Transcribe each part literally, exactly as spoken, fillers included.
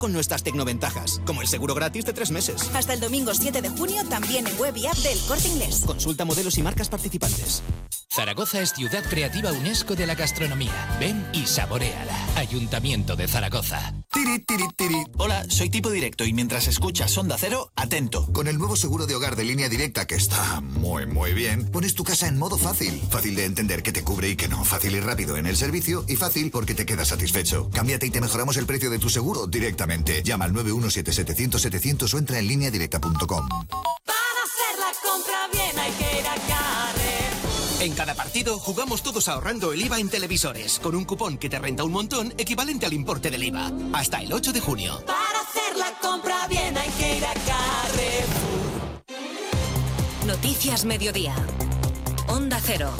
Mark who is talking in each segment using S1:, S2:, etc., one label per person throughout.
S1: con nuestras tecnoventajas, como el seguro gratis de tres meses.
S2: Hasta el domingo siete de junio, también en web y app del Corte Inglés.
S1: Consulta modelos y marcas participantes.
S3: Zaragoza es Ciudad Creativa UNESCO de la Gastronomía. Ven y saboréala. Ayuntamiento de Zaragoza.
S4: Tiri, tiri, tiri. Hola, soy Tipo Directo y mientras escuchas Onda Cero, atento.
S5: Con el nuevo seguro de hogar de Línea Directa, que está muy, muy bien, pones tu casa en modo fácil. Fácil de entender qué te cubre y qué no. Fácil y rápido en el servicio y fácil porque te quedas satisfecho. Cámbiate y te mejoramos el precio de tu seguro directamente. Llama al nueve uno siete setecientos setecientos o entra en línea directa punto com.
S6: Para hacer la compra bien hay que ir a Carrefour.
S7: En cada partido jugamos todos ahorrando el I V A en televisores, con un cupón que te renta un montón equivalente al importe del I V A. Hasta el ocho de junio.
S6: Para hacer la compra bien hay que ir a Carrefour.
S8: Noticias Mediodía. Onda Cero.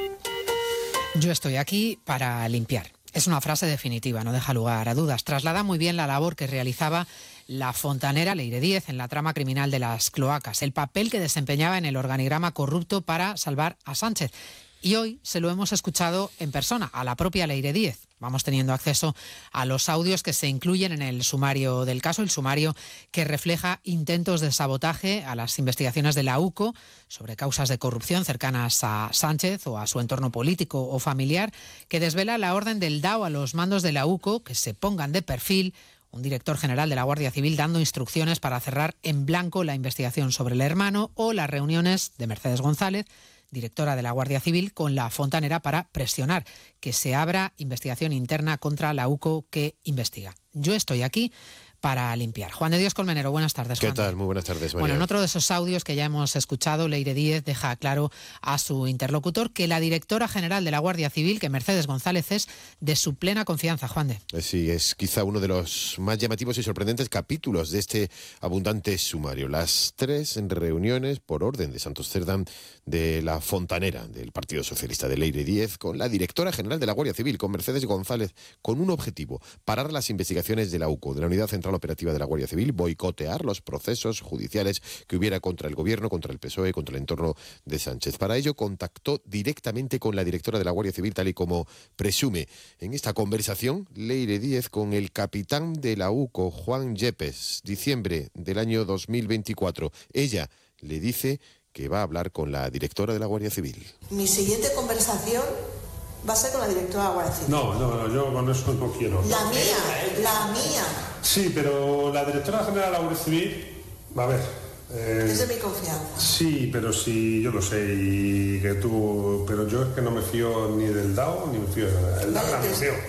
S9: Yo estoy aquí para limpiar. Es una frase definitiva, no deja lugar a dudas. Traslada muy bien la labor que realizaba la fontanera Leire Díez en la trama criminal de las cloacas, el papel que desempeñaba en el organigrama corrupto para salvar a Sánchez. Y hoy se lo hemos escuchado en persona, a la propia Leire Díez. Vamos teniendo acceso a los audios que se incluyen en el sumario del caso, el sumario que refleja intentos de sabotaje a las investigaciones de la U C O sobre causas de corrupción cercanas a Sánchez o a su entorno político o familiar, que desvela la orden del D A O a los mandos de la U C O que se pongan de perfil, un director general de la Guardia Civil dando instrucciones para cerrar en blanco la investigación sobre el hermano, o las reuniones de Mercedes González, directora de la Guardia Civil, con la fontanera para presionar que se abra investigación interna contra la U C O que investiga. Yo estoy aquí para limpiar. Juan de Dios Colmenero, buenas tardes, Juan.
S10: ¿Qué tal? Muy buenas tardes, María.
S9: Bueno, en otro de esos audios que ya hemos escuchado, Leire Díez deja claro a su interlocutor que la directora general de la Guardia Civil, que Mercedes González, es de su plena confianza. Juan de.
S10: Sí, es quizá uno de los más llamativos y sorprendentes capítulos de este abundante sumario. Las tres reuniones por orden de Santos Cerdán de la fontanera del Partido Socialista, de Leire Díez, con la directora general de la Guardia Civil, con Mercedes González, con un objetivo: parar las investigaciones de la U C O, de la Unidad Central Operativa de la Guardia Civil, boicotear los procesos judiciales que hubiera contra el gobierno, contra el P S O E, contra el entorno de Sánchez. Para ello contactó directamente con la directora de la Guardia Civil, tal y como presume en esta conversación Leire Díez con el capitán de la U C O, Juan Yepes, diciembre del año dos mil veinticuatro. Ella le dice que va a hablar con la directora de la Guardia Civil.
S11: Mi siguiente conversación va a ser con la directora de la Guardia Civil.
S12: No, no, no, yo con eso no quiero.
S11: La mía, la mía.
S12: Sí, pero la directora general de la Guardia Civil, a ver... Eh,
S11: es de mi confianza.
S12: Sí, pero sí, yo lo sé, y que tú... Pero yo es que no me fío ni del D A O, ni me fío de nada. El D A O no me fío.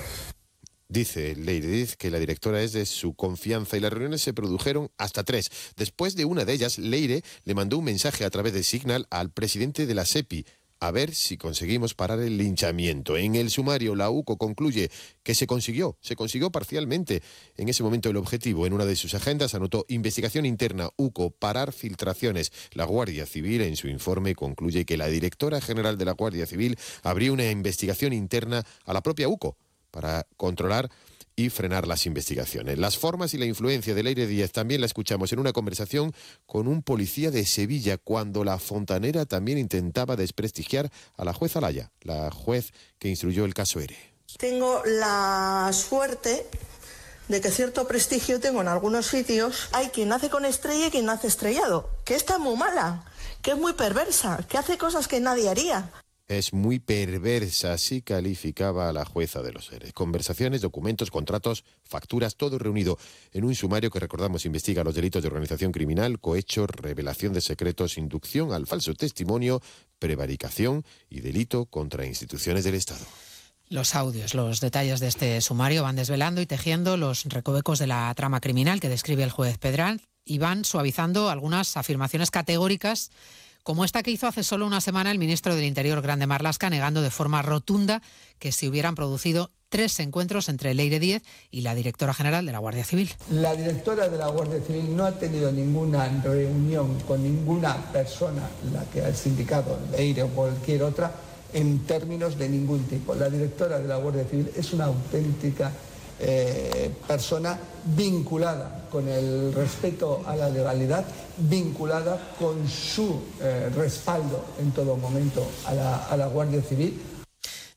S10: Dice Leire Díez que la directora es de su confianza y las reuniones se produjeron hasta tres. Después de una de ellas, Leire le mandó un mensaje a través de Signal al presidente de la SEPI, a ver si conseguimos parar el linchamiento. En el sumario, la U C O concluye que se consiguió, se consiguió parcialmente. En ese momento el objetivo, en una de sus agendas, anotó investigación interna, U C O, parar filtraciones. La Guardia Civil, en su informe, concluye que la directora general de la Guardia Civil abrió una investigación interna a la propia U C O para controlar y frenar las investigaciones. Las formas y la influencia de Leire Díez también la escuchamos en una conversación con un policía de Sevilla, cuando la fontanera también intentaba desprestigiar a la juez Alaya, la juez que instruyó el caso ERE.
S11: Tengo la suerte de que cierto prestigio tengo en algunos sitios. Hay quien nace con estrella y quien nace estrellado, que está muy mala, que es muy perversa, que hace cosas que nadie haría.
S10: Es muy perversa, así calificaba a la jueza de los ERE. Conversaciones, documentos, contratos, facturas, todo reunido en un sumario que, recordamos, investiga los delitos de organización criminal, cohecho, revelación de secretos, inducción al falso testimonio, prevaricación y delito contra instituciones del Estado.
S9: Los audios, los detalles de este sumario van desvelando y tejiendo los recovecos de la trama criminal que describe el juez Pedral, y van suavizando algunas afirmaciones categóricas, como esta que hizo hace solo una semana el ministro del Interior, Grande Marlaska, negando de forma rotunda que se hubieran producido tres encuentros entre Leire Díez y la directora general de la Guardia Civil.
S13: La directora de la Guardia Civil no ha tenido ninguna reunión con ninguna persona, la que ha indicado, Leire o cualquier otra, en términos de ningún tipo. La directora de la Guardia Civil es una auténtica Eh, persona vinculada con el respeto a la legalidad, vinculada con su eh, respaldo en todo momento a la, a la Guardia Civil.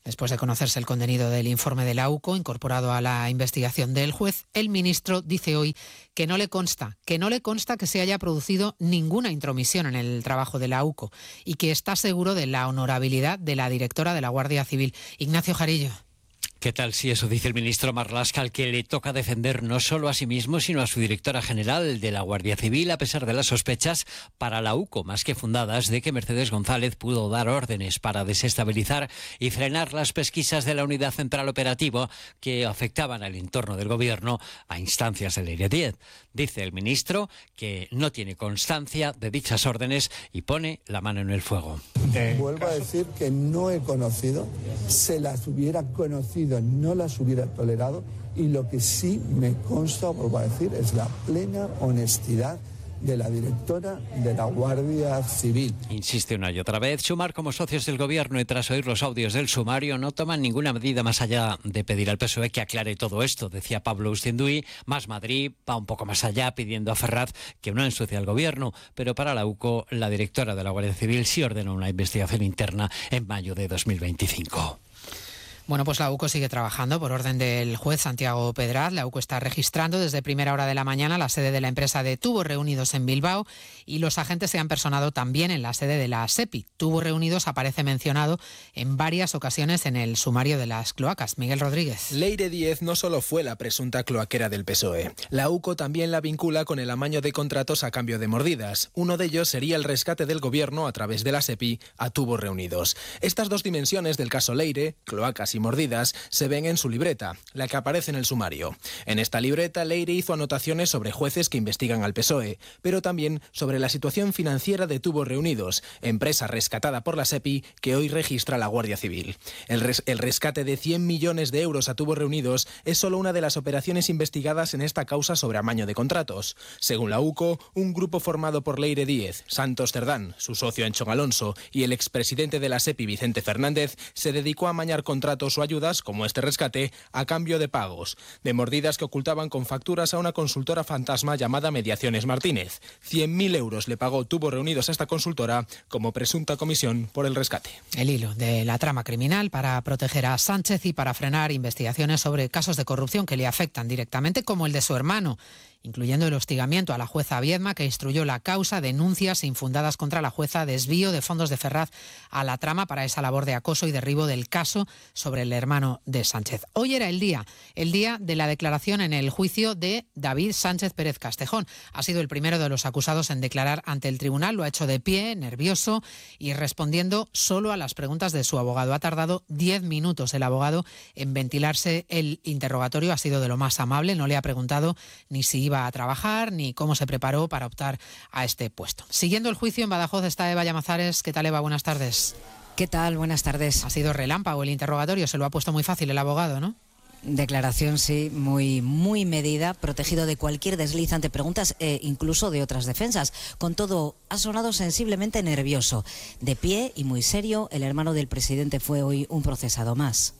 S9: Después de conocerse el contenido del informe de la U C O incorporado a la investigación del juez, el ministro dice hoy que no le consta, que no le consta que se haya producido ninguna intromisión en el trabajo de la U C O y que está seguro de la honorabilidad de la directora de la Guardia Civil. Ignacio Jarillo.
S14: ¿Qué tal si eso dice el ministro Marlaska, al que le toca defender no solo a sí mismo, sino a su directora general de la Guardia Civil, a pesar de las sospechas para la U C O, más que fundadas, de que Mercedes González pudo dar órdenes para desestabilizar y frenar las pesquisas de la Unidad Central Operativa que afectaban al entorno del gobierno a instancias del Leire diez? Dice el ministro que no tiene constancia de dichas órdenes y pone la mano en el fuego.
S13: Vuelvo a decir que no he conocido, se las hubiera conocido, no las hubiera tolerado, y lo que sí me consta, vuelvo a decir, es la plena honestidad de la directora de la Guardia Civil.
S14: Insiste una y otra vez, Sumar como socios del gobierno y tras oír los audios del sumario no toman ninguna medida más allá de pedir al P S O E que aclare todo esto, decía Pablo Ustinduy. Más Madrid va un poco más allá pidiendo a Ferraz que no ensucie al gobierno, pero para la U C O la directora de la Guardia Civil sí ordenó una investigación interna en mayo de dos mil veinticinco.
S9: Bueno, pues la U C O sigue trabajando por orden del juez Santiago Pedraz. La U C O está registrando desde primera hora de la mañana la sede de la empresa de Tubos Reunidos en Bilbao y los agentes se han personado también en la sede de la SEPI. Tubos Reunidos aparece mencionado en varias ocasiones en el sumario de las cloacas. Miguel Rodríguez.
S15: Leire diez no solo fue la presunta cloaquera del P S O E. La U C O también la vincula con el amaño de contratos a cambio de mordidas. Uno de ellos sería el rescate del gobierno a través de la SEPI a Tubos Reunidos. Estas dos dimensiones del caso Leire, cloacas y mordidas, se ven en su libreta, la que aparece en el sumario. En esta libreta, Leire hizo anotaciones sobre jueces que investigan al P S O E, pero también sobre la situación financiera de Tubos Reunidos, empresa rescatada por la SEPI que hoy registra la Guardia Civil. El, res el rescate de cien millones de euros a Tubos Reunidos es solo una de las operaciones investigadas en esta causa sobre amaño de contratos. Según la U C O, un grupo formado por Leire diez, Santos Cerdán, su socio Anchón Alonso y el expresidente de la SEPI, Vicente Fernández, se dedicó a amañar contratos o ayudas, como este rescate, a cambio de pagos, de mordidas que ocultaban con facturas a una consultora fantasma llamada Mediaciones Martínez. cien mil euros le pagó Tubos Reunidos a esta consultora como presunta comisión por el rescate.
S9: El hilo de la trama criminal para proteger a Sánchez y para frenar investigaciones sobre casos de corrupción que le afectan directamente, como el de su hermano, incluyendo el hostigamiento a la jueza Viedma, que instruyó la causa, denuncias infundadas contra la jueza, desvío de fondos de Ferraz a la trama para esa labor de acoso y derribo del caso sobre el hermano de Sánchez. Hoy era el día, el día de la declaración en el juicio de David Sánchez Pérez Castejón. Ha sido el primero de los acusados en declarar ante el tribunal, lo ha hecho de pie, nervioso y respondiendo solo a las preguntas de su abogado. Ha tardado diez minutos el abogado en ventilarse el interrogatorio, ha sido de lo más amable, no le ha preguntado ni si iba a trabajar ni cómo se preparó para optar a este puesto. Siguiendo el juicio en Badajoz está Eva Llamazares. ¿Qué tal, Eva? Buenas tardes.
S16: ¿Qué tal? Buenas tardes.
S9: Ha sido relámpago el interrogatorio, se lo ha puesto muy fácil el abogado, ¿no?
S16: Declaración, sí, muy, muy medida, protegido de cualquier desliz ante preguntas e incluso de otras defensas. Con todo, ha sonado sensiblemente nervioso. De pie y muy serio, el hermano del presidente fue hoy un procesado más.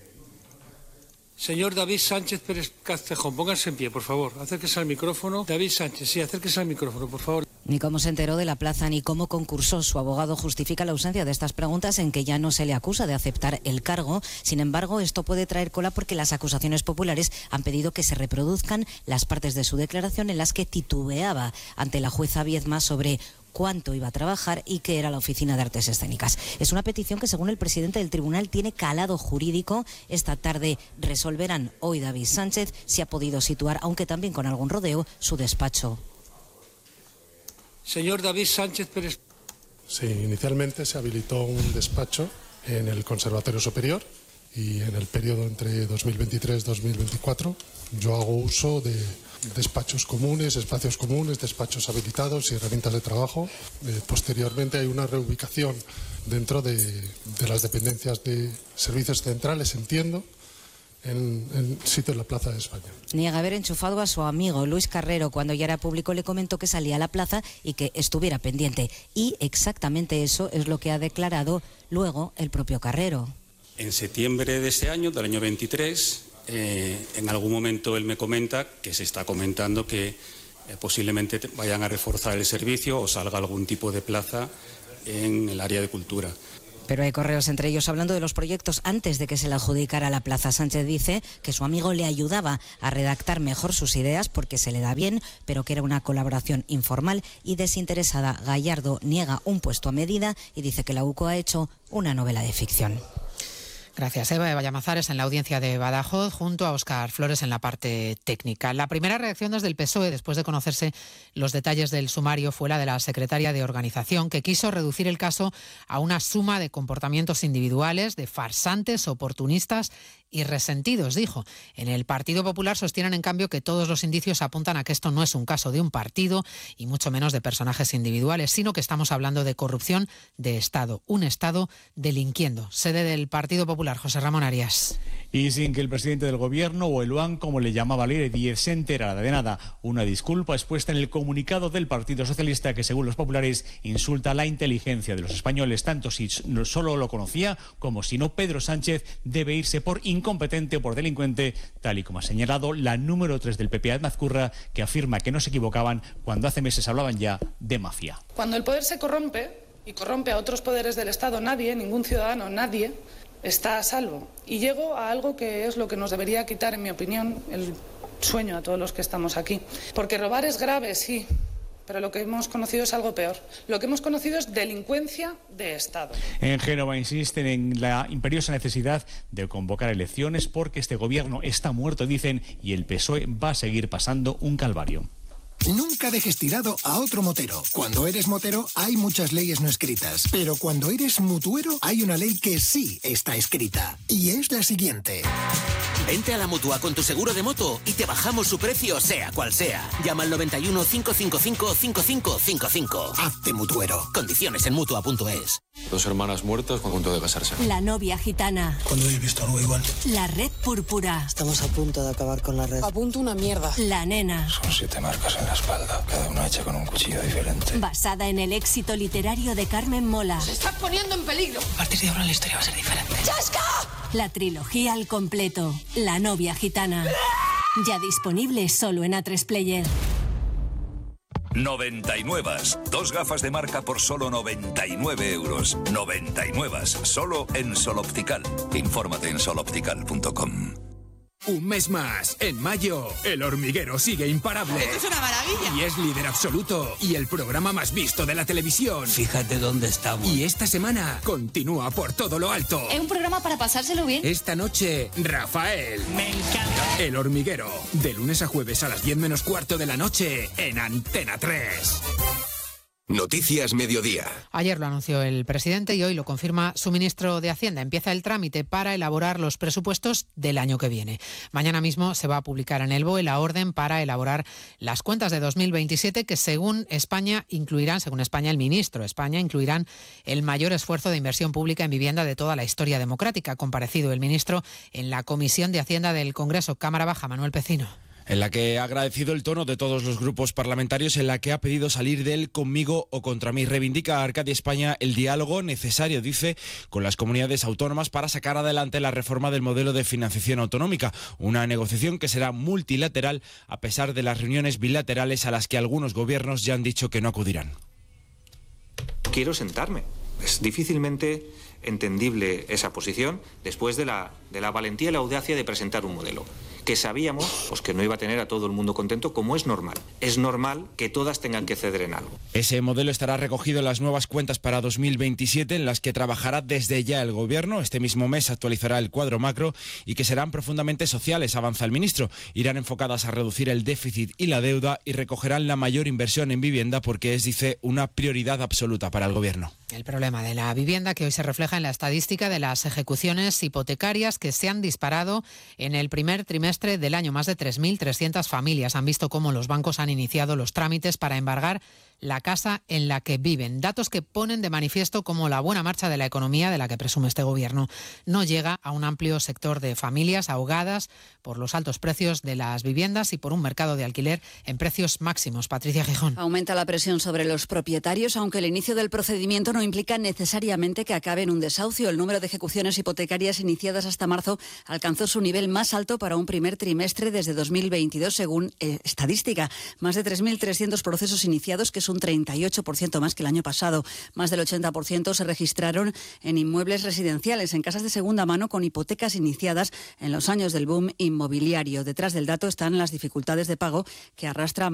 S17: Señor David Sánchez Pérez Castejón, pónganse en pie, por favor. Acérquese al micrófono. David Sánchez, sí, acérquese al micrófono, por favor.
S16: Ni cómo se enteró de la plaza ni cómo concursó. Su abogado justifica la ausencia de estas preguntas en que ya no se le acusa de aceptar el cargo. Sin embargo, esto puede traer cola porque las acusaciones populares han pedido que se reproduzcan las partes de su declaración en las que titubeaba ante la jueza Viedma sobre cuánto iba a trabajar y qué era la Oficina de Artes Escénicas. Es una petición que, según el presidente del tribunal, tiene calado jurídico. Esta tarde resolverán hoy David Sánchez si ha podido situar, aunque también con algún rodeo, su despacho.
S17: Señor David Sánchez Pérez.
S12: Sí, inicialmente se habilitó un despacho en el Conservatorio Superior y en el periodo entre dos mil veintitrés y dos mil veinticuatro yo hago uso de despachos comunes, espacios comunes, despachos habilitados y herramientas de trabajo. Eh, posteriormente hay una reubicación dentro de, de las dependencias de servicios centrales, entiendo, en, en sitio en la Plaza de España.
S16: Niega haber enchufado a su amigo Luis Carrero. Cuando ya era público le comentó que salía a la plaza y que estuviera pendiente. Y exactamente eso es lo que ha declarado luego el propio Carrero.
S18: En septiembre de este año, del año veintitrés, eh, en algún momento él me comenta que se está comentando que eh, posiblemente vayan a reforzar el servicio o salga algún tipo de plaza en el área de cultura.
S16: Pero hay correos entre ellos hablando de los proyectos antes de que se le adjudicara la plaza. Sánchez dice que su amigo le ayudaba a redactar mejor sus ideas porque se le da bien, pero que era una colaboración informal y desinteresada. Gallardo niega un puesto a medida y dice que la U C O ha hecho una novela de ficción.
S9: Gracias, Eva. Eva Llamazares en la audiencia de Badajoz, junto a Óscar Flores en la parte técnica. La primera reacción desde el P S O E, después de conocerse los detalles del sumario, fue la de la secretaria de Organización, que quiso reducir el caso a una suma de comportamientos individuales, de farsantes, oportunistas y resentidos, dijo. En el Partido Popular sostienen, en cambio, que todos los indicios apuntan a que esto no es un caso de un partido y mucho menos de personajes individuales, sino que estamos hablando de corrupción de Estado, un Estado delinquiendo. Sede del Partido Popular, José Ramón Arias.
S19: Y sin que el presidente del gobierno, o el U A N, como le llamaba Leire Díez, se enterara de nada. Una disculpa expuesta en el comunicado del Partido Socialista que, según los populares, insulta la inteligencia de los españoles, tanto si solo lo conocía como si no. Pedro Sánchez debe irse por incompetente o por delincuente, tal y como ha señalado la número tres del P P, Aznar Curra, que afirma que no se equivocaban cuando hace meses hablaban ya de mafia.
S20: Cuando el poder se corrompe y corrompe a otros poderes del Estado, nadie, ningún ciudadano, nadie está a salvo. Y llego a algo que es lo que nos debería quitar, en mi opinión, el sueño a todos los que estamos aquí. Porque robar es grave, sí, pero lo que hemos conocido es algo peor. Lo que hemos conocido es delincuencia de Estado.
S19: En Génova insisten en la imperiosa necesidad de convocar elecciones porque este gobierno está muerto, dicen, y el P S O E va a seguir pasando un calvario.
S21: Nunca dejes tirado a otro motero. Cuando eres motero hay muchas leyes no escritas, pero cuando eres mutuero hay una ley que sí está escrita, y es la siguiente.
S7: Vente a la Mutua con tu seguro de moto y te bajamos su precio, sea cual sea. Llama al noventa y uno, cinco cinco cinco, cinco cinco cinco cinco.
S21: Hazte mutuero.
S7: Condiciones en mutua punto es.
S22: Dos hermanas muertas con punto de casarse.
S23: La novia gitana.
S21: ¿Cuándo he visto algo igual?
S23: La red púrpura.
S24: Estamos a punto de acabar con la red.
S23: A punto una mierda. La nena.
S22: Son siete marcas en la espalda, cada una hecha con un cuchillo diferente.
S23: Basada en el éxito literario de Carmen Mola.
S24: ¡Se está poniendo en peligro!
S23: A partir de ahora la historia va a ser diferente. ¡Chasca! La trilogía al completo. La novia gitana. Ya disponible solo en A tres Player.
S25: noventa y nueve. Dos gafas de marca por solo noventa y nueve euros. noventa y nueve. Solo en Sol Optical. Infórmate en sol optical punto com.
S26: Un mes más. En mayo, El Hormiguero sigue imparable.
S24: ¡Esto es una maravilla!
S26: Y es líder absoluto. Y el programa más visto de la televisión.
S27: Fíjate dónde estamos.
S26: Y esta semana continúa por todo lo alto.
S23: Es un programa para pasárselo bien.
S26: Esta noche, Rafael.
S24: Me encanta.
S26: El Hormiguero. De lunes a jueves a las diez menos cuarto de la noche en Antena tres.
S28: Noticias Mediodía.
S9: Ayer lo anunció el presidente y hoy lo confirma su ministro de Hacienda. Empieza el trámite para elaborar los presupuestos del año que viene. Mañana mismo se va a publicar en el B O E la orden para elaborar las cuentas de dos mil veintisiete que según España incluirán, según España el ministro de España, incluirán el mayor esfuerzo de inversión pública en vivienda de toda la historia democrática. Ha comparecido el ministro en la Comisión de Hacienda del Congreso. Cámara Baja, Manuel Pecino.
S29: En la que ha agradecido el tono de todos los grupos parlamentarios, en la que ha pedido salir del conmigo o contra mí. Reivindica a Arcadia España el diálogo necesario, dice, con las comunidades autónomas para sacar adelante la reforma del modelo de financiación autonómica. Una negociación que será multilateral a pesar de las reuniones bilaterales a las que algunos gobiernos ya han dicho que no acudirán.
S30: Quiero sentarme. Es difícilmente entendible esa posición después de la, de la valentía y la audacia de presentar un modelo que sabíamos pues, que no iba a tener a todo el mundo contento, como es normal. Es normal que todas tengan que ceder en algo.
S29: Ese modelo estará recogido en las nuevas cuentas para dos mil veintisiete, en las que trabajará desde ya el Gobierno. Este mismo mes actualizará el cuadro macro y que serán profundamente sociales, avanza el ministro. Irán enfocadas a reducir el déficit y la deuda y recogerán la mayor inversión en vivienda porque es, dice, una prioridad absoluta para el Gobierno.
S9: El problema de la vivienda que hoy se refleja en la estadística de las ejecuciones hipotecarias que se han disparado en el primer trimestre del año. Más de tres mil trescientas familias han visto cómo los bancos han iniciado los trámites para embargar la casa en la que viven. Datos que ponen de manifiesto cómo la buena marcha de la economía de la que presume este gobierno no llega a un amplio sector de familias ahogadas por los altos precios de las viviendas y por un mercado de alquiler en precios máximos. Patricia Gijón.
S31: Aumenta la presión sobre los propietarios, aunque el inicio del procedimiento no implica necesariamente que acabe en un desahucio. El número de ejecuciones hipotecarias iniciadas hasta marzo alcanzó su nivel más alto para un primer trimestre desde dos mil veintidós, según eh, estadística. Más de tres mil trescientos procesos iniciados que es un treinta y ocho por ciento más que el año pasado. Más del ochenta por ciento se registraron en inmuebles residenciales, en casas de segunda mano con hipotecas iniciadas en los años del boom inmobiliario. Detrás del dato están las dificultades de pago que arrastran